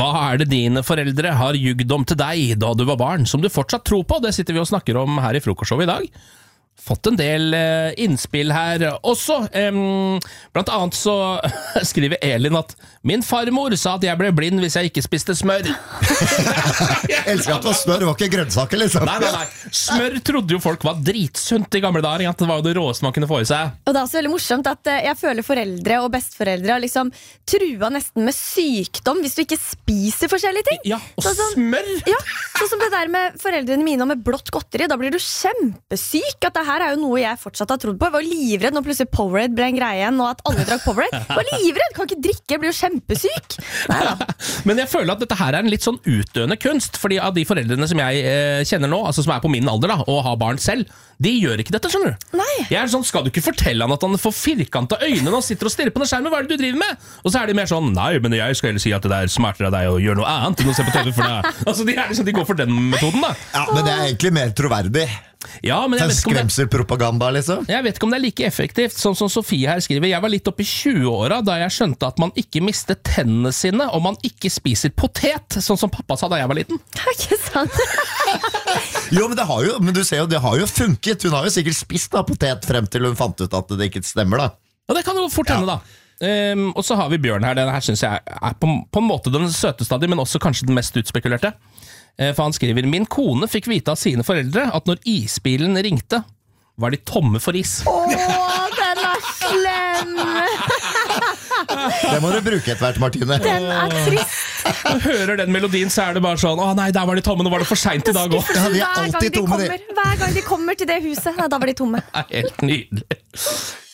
Hva det dine foreldre har jugd om til deg da du var barn, som du fortsatt tror på? Det sitter vi og snakker om her i frokostshowet i dag. Fått en del innspill her også. Blant annet så skriver Elin at min farmor sa at jeg ble blind hvis jeg ikke spiste smør. Jeg elsker at det var smør, det var ikke grønnsaker liksom. Nei. Smør trodde jo folk var dritsunt i gamle dager, at det var jo det råeste man kunne få i seg. Og det er også veldig morsomt at jeg føler foreldre og besteforeldre har liksom trua nesten med sykdom hvis du ikke spiser forskjellige ting. Ja, og smør. Ja, sånn som det der med foreldrene mine og med blått godteri, da blir du kjempesyk. At det her er jo noe jeg fortsatt har trodd på. Jeg var livredd når plutselig Powerade ble en greie igjen, og at alle drakk Powerade. Jeg var livredd, kan ikke drikke, jeg blir jo kjempesyk. Men jeg føler at dette her er en litt sånn utdøende kunst, fordi av de foreldrene som jeg kjenner nå, altså som er på min alder da, og har barn selv, de gjør ikke dette, skjønner du. Nei. Jeg er sånn, skal du ikke fortelle han at han får firkanta øynene og sitter og stirrer på den skjermen, hva er det du driver med? Og så er de mer sånn, nei, men jeg skal heller si at det er smartere av deg å gjøre noe annet enn å se på TV for deg. Altså, de går for den metoden da. Ja, men det er egentlig mer troverdig. Ja, men jeg vet ikke om skremselpropaganda, liksom. Jeg vet ikke om det er like effektivt. Sånn som Sofie her skriver, jeg var litt oppe i 20-åra da jeg skjønte at man ikke mister tennene sine om man ikke spiser potet, sånn som pappa sa da jeg var liten. Det er ikke sant. Jo, men du ser jo, det har jo funket. Hun har jo sikkert spist da, potet frem til hun fant ut at det ikke stemmer da. Ja, det kan jo fort hende da. Og så har vi Bjørn her. Den her synes jeg er på en måte den søteste av dem, men også kanskje den mest utspekulerte. For han skriver, min kone fikk vite av sine foreldre at når isbilen ringte, var de tomme for is. Den er slem. Det må du bruke etter hvert, Martine. Den er trist. Når jeg hører den melodien, så er det bare sånn, nei, der var de tomme, nå var det for sent i dag også. Ja, de er alltid tomme, hver gang de kommer til det huset, da var de tomme. Det er helt nydelig.